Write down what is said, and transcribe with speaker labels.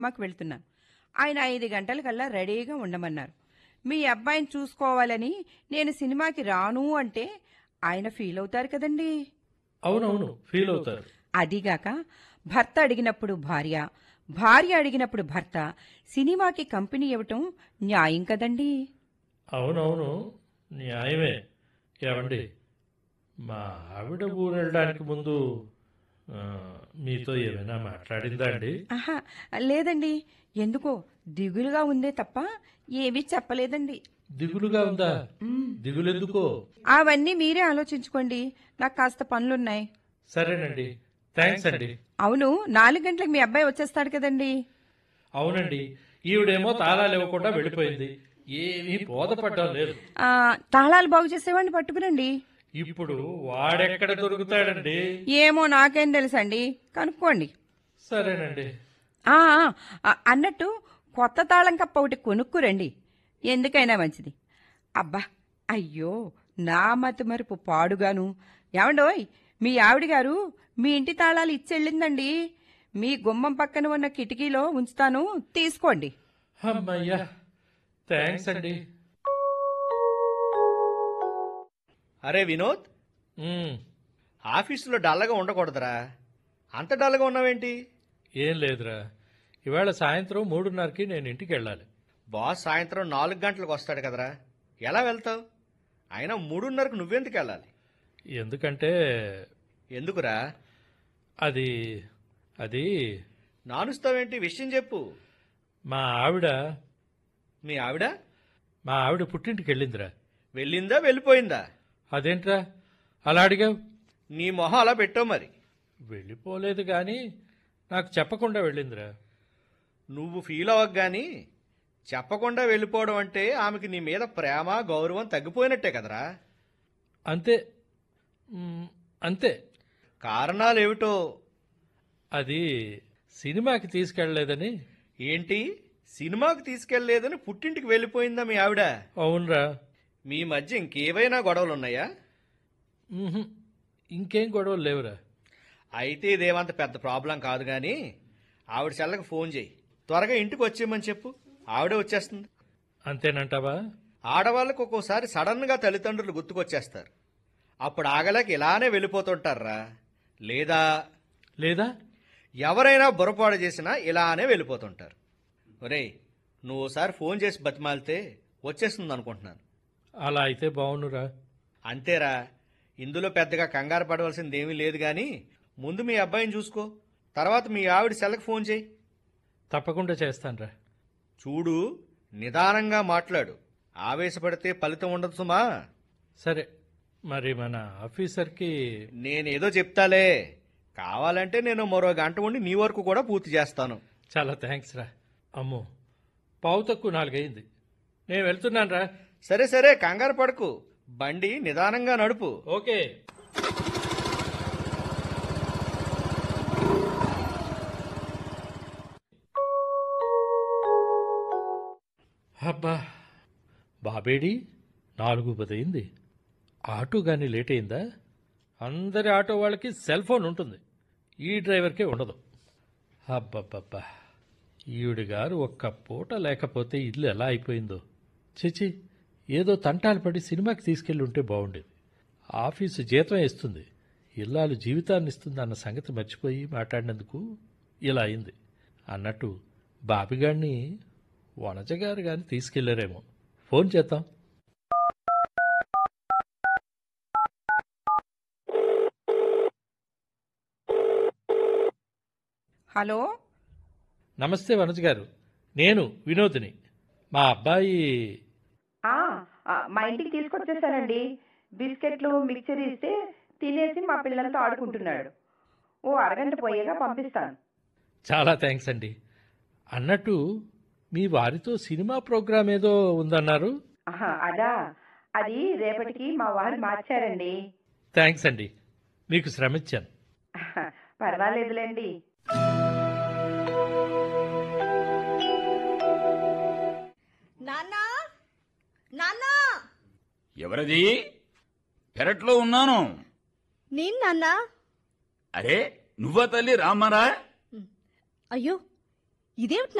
Speaker 1: మాకు వెళ్తున్నాను. ఆయన 5 గంటలకల్లా రెడీగా ఉండమన్నారు. మీ అబ్బాయిని చూసుకోవాలని నేను సినిమాకి రాను అంటే ఆయన ఫీల్ అవుతారు కదండి.
Speaker 2: అవునవును, ఫీల్ అవుతారు.
Speaker 1: అదీగాక భర్త అడిగినప్పుడు భార్య, భార్య అడిగినప్పుడు భర్త సినిమాకి కంపెనీ ఇవ్వటం న్యాయం కదండి.
Speaker 2: అవునవును, న్యాయమే. ఏమండి, మా ఆవిడ ఊరు వెళ్ళడానికి ముందు మీతో ఏమైనా మాట్లాడిందా అండి?
Speaker 1: ఆహా, లేదండి. ఎందుకో దిగులుగా ఉందే తప్ప ఏమీ చెప్పలేదండి.
Speaker 2: దిగులుగా ఉందా? దిగులెందుకో?
Speaker 1: అవన్నీ మీరే ఆలోచించుకోండి. నాకు కాస్త పనులున్నాయి.
Speaker 2: సరేనండి, థ్యాంక్స్ అండి.
Speaker 1: అవును, 4 గంటలకు మీ అబ్బాయి వచ్చేస్తాడు కదండి.
Speaker 2: అవునండి, ఈవిడేమో తాళాలు ఇవ్వకుండా వెళ్ళిపోయింది. ఏమీ బోధపడ్డం లేదు.
Speaker 1: తాళాలు బాగు చేసేవాడిని పట్టుకురండి.
Speaker 2: ఇప్పుడు వాడెక్కడ దొరుకుతాడండి?
Speaker 1: ఏమో నాకేం తెలుసండి, కనుక్కోండి.
Speaker 2: సరేనండి.
Speaker 1: ఆ అన్నట్టు కొత్త తాళం కప్ప ఒకటి కొనుక్కురండి, ఎందుకైనా మంచిది. అబ్బా, అయ్యో నా మతిమరుపు పాడుగాను. ఏమండోయ్, మీ ఆవిడ గారు మీ ఇంటి తాళాలు ఇచ్చెళ్ళిందండి. మీ గుమ్మం పక్కన ఉన్న కిటికీలో ఉంచుతాను, తీసుకోండి.
Speaker 2: అమ్మయ్యా, థ్యాంక్స్ అండి.
Speaker 3: అరే వినోద్, ఆఫీసులో డల్లగా ఉండకూడదురా. అంత డల్లగా ఉన్నావేంటి?
Speaker 2: ఏం లేదురా, ఇవాళ సాయంత్రం 3:30కి నేను ఇంటికి వెళ్ళాలి.
Speaker 3: బాస్ సాయంత్రం 4 గంటలకు వస్తాడు కదరా, ఎలా వెళ్తావు? అయినా 3:30కు నువ్వెందుకు వెళ్ళాలి?
Speaker 2: ఎందుకంటే
Speaker 3: ఎందుకురా?
Speaker 2: అది అది
Speaker 3: నానుస్తావేంటి? విషయం చెప్పు.
Speaker 2: మా ఆవిడ
Speaker 3: మీ ఆవిడ
Speaker 2: మా ఆవిడ పుట్టింటికి వెళ్ళిందిరా.
Speaker 3: వెళ్ళిందా వెళ్ళిపోయిందా?
Speaker 2: అదేంట్రా అలా అడిగావు?
Speaker 3: నీ మొహం అలా పెట్టావు మరి.
Speaker 2: వెళ్ళిపోలేదు కానీ నాకు చెప్పకుండా వెళ్ళిందిరా.
Speaker 3: నువ్వు ఫీల్ అవ్వకు గాని, చెప్పకుండా వెళ్ళిపోవడం అంటే ఆమెకి నీ మీద ప్రేమ గౌరవం తగ్గిపోయినట్టే కదరా.
Speaker 2: అంతే, అంతే.
Speaker 3: కారణాలేమిటో?
Speaker 2: అది సినిమాకి తీసుకెళ్ళలేదని.
Speaker 3: ఏంటి, సినిమాకి తీసుకెళ్లేదని పుట్టింటికి వెళ్ళిపోయిందా మీ ఆవిడ?
Speaker 2: అవునరా.
Speaker 3: మీ మధ్య ఇంకేవైనా గొడవలున్నాయా?
Speaker 2: ఇంకేం గొడవలు లేవురా.
Speaker 3: అయితే ఇదేమంత పెద్ద ప్రాబ్లం కాదు గాని, ఆవిడ చెల్లకి ఫోన్ చేయి, త్వరగా ఇంటికి వచ్చేయమని చెప్పు, ఆవిడే వచ్చేస్తుంది.
Speaker 2: అంతేనంటావా?
Speaker 3: ఆడవాళ్ళకు ఒక్కోసారి సడన్ గా తల్లిదండ్రులు గుర్తుకొచ్చేస్తారు. అప్పుడు ఆగలేక ఇలానే వెళ్ళిపోతుంటారా. లేదా
Speaker 2: లేదా
Speaker 3: ఎవరైనా బుర్రపాడు చేసినా ఇలానే వెళ్ళిపోతుంటారు. ఒరేయ్, నువ్వు ఒకసారి ఫోన్ చేసి బతిమాలితే వచ్చేస్తుంది అనుకుంటున్నాను.
Speaker 2: అలా అయితే బావునురా.
Speaker 3: అంతేరా, ఇందులో పెద్దగా కంగారు పడవలసింది ఏమీ లేదు గాని, ముందు మీ అబ్బాయిని చూసుకో, తర్వాత మీ ఆవిడ సెల్కి ఫోన్ చేయి.
Speaker 2: తప్పకుండా చేస్తానురా.
Speaker 3: చూడు, నిదానంగా మాట్లాడు, ఆవేశపడితే ఫలితం ఉండదు సుమా.
Speaker 2: సరే, మరి మన ఆఫీసర్కి
Speaker 3: నేనేదో చెప్తాలే, కావాలంటే నేను మరో గంట ఉండి నీ వరకు కూడా పూర్తి చేస్తాను.
Speaker 2: చాలా థ్యాంక్స్ రా. అమ్మో, 3:45 అయింది. నేను వెళ్తున్నాను రా.
Speaker 3: సరే సరే, కంగారు పడకు, బండి నిదానంగా నడుపు.
Speaker 2: ఓకే. అబ్బా, బాబేడి 4:10 అయింది. ఆటో కానీ లేట్ అయిందా? అందరి ఆటో వాళ్ళకి సెల్ ఫోన్ ఉంటుంది, ఈ డ్రైవర్కే ఉండదు. అబ్బబ్బబ్బా, ఈవిడ గారు ఒక్క పూట లేకపోతే ఇల్లు ఎలా అయిపోయిందో. చిచి, ఏదో తంటాలు పడి సినిమాకి తీసుకెళ్ళి ఉంటే బాగుండేది. ఆఫీసు జీతం ఇస్తుంది, ఇల్లాలు జీవితాన్ని ఇస్తుంది అన్న సంగతి మర్చిపోయి మాట్లాడినందుకు ఇలా అయింది. అన్నట్టు బాబిగాడిని వనజగారు కానీ తీసుకెళ్లారేమో. ఫోన్ చేద్దాం.
Speaker 1: హలో,
Speaker 2: నమస్తే వనజ గారు, నేను వినోద్ని. మా అబ్బాయి
Speaker 1: మా ఇంటికి తీసుకొచ్చేసానండి. బిస్కెట్లు మిక్చర్ ఇస్తే తినేసి మా పిల్లలతో ఆడుకుంటున్నాడు. ఓ అరగంట పోయేగా పంపిస్తాను.
Speaker 2: చాలా థ్యాంక్స్ అండి. అన్నట్టు మీ వారితో సినిమా ప్రోగ్రాం ఏదో ఉందన్నారు.
Speaker 1: అదా, అది రేపటికి మా వారు మార్చారండి.
Speaker 2: థ్యాంక్స్ అండి, మీకు శ్రమ ఇచ్చాను.
Speaker 1: పర్వాలేదులేండి.
Speaker 4: నాన్నా, నాన్నా.
Speaker 5: ఎవరది? పెరట్లో ఉన్నాను.
Speaker 4: నేను నాన్నా.
Speaker 5: అరే, నువ్వా తల్లి? రామ్మరా.
Speaker 4: అయ్యో, ఇదేమిటి